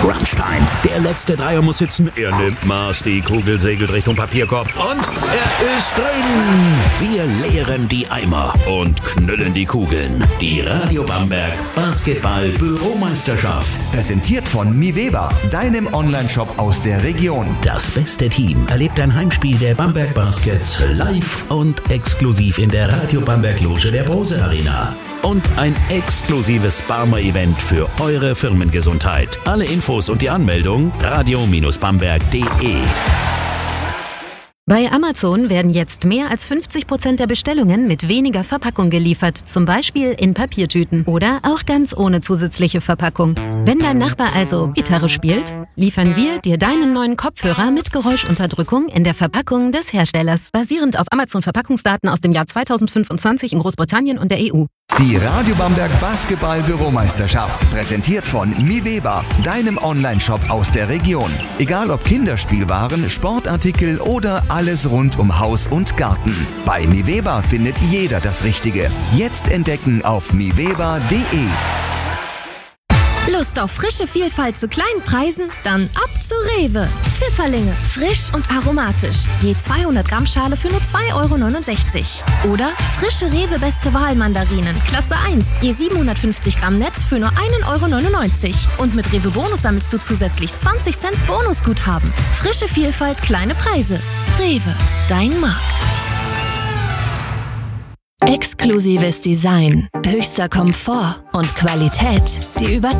Crunchtime. Der letzte Dreier muss sitzen. Er nimmt Maß, die Kugel segelt Richtung Papierkorb und er ist drin. Wir leeren die Eimer und knüllen die Kugeln. Die Radio Bamberg Basketball-Büromeisterschaft. Präsentiert von Miveba, deinem Onlineshop aus der Region. Das beste Team erlebt ein Heimspiel der Bamberg Baskets live und exklusiv in der Radio Bamberg Loge der Brose Arena. Und ein exklusives Barmer-Event für eure Firmengesundheit. Alle Infos und die Anmeldung radio-bamberg.de. Bei Amazon werden jetzt mehr als 50% der Bestellungen mit weniger Verpackung geliefert, zum Beispiel in Papiertüten oder auch ganz ohne zusätzliche Verpackung. Wenn dein Nachbar also Gitarre spielt, liefern wir dir deinen neuen Kopfhörer mit Geräuschunterdrückung in der Verpackung des Herstellers, basierend auf Amazon-Verpackungsdaten aus dem Jahr 2025 in Großbritannien und der EU. Die Radio Bamberg Basketball-Büromeisterschaft, präsentiert von Miveba, deinem Onlineshop aus der Region. Egal ob Kinderspielwaren, Sportartikel oder alles rund um Haus und Garten. Bei Miveba findet jeder das Richtige. Jetzt entdecken auf miveba.de. Lust auf frische Vielfalt zu kleinen Preisen? Dann ab zu Rewe. Pfifferlinge, frisch und aromatisch. Je 200 Gramm Schale für nur 2,69 €. Oder frische Rewe Beste Wahl Mandarinen, Klasse 1. Je 750 Gramm Netz für nur 1,99 €. Und mit Rewe Bonus sammelst du zusätzlich 20 Cent Bonusguthaben. Frische Vielfalt, kleine Preise. Rewe, dein Markt. Exklusives Design, höchster Komfort und Qualität, die über